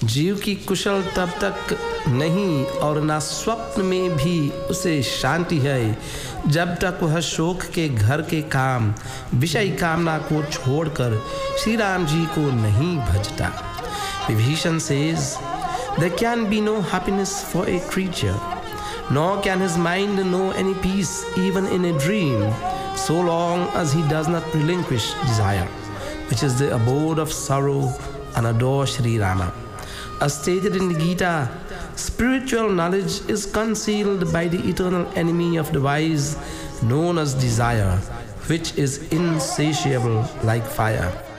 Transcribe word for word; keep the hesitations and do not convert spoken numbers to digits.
जीव की कुशल तब तक नहीं और ना स्वप्न में भी उसे शांति है जब तक वह शोक के घर के काम विषय कामना को छोड़कर श्री राम जी को नहीं भजता। Vibhishan says, there can be no happiness for a creature, nor can his mind know any peace even in a dream, so long as he does not relinquish desire, which is the abode of sorrow, and adore Sri Rama. As stated in the Gita, spiritual knowledge is concealed by the eternal enemy of the wise, known as desire, which is insatiable like fire.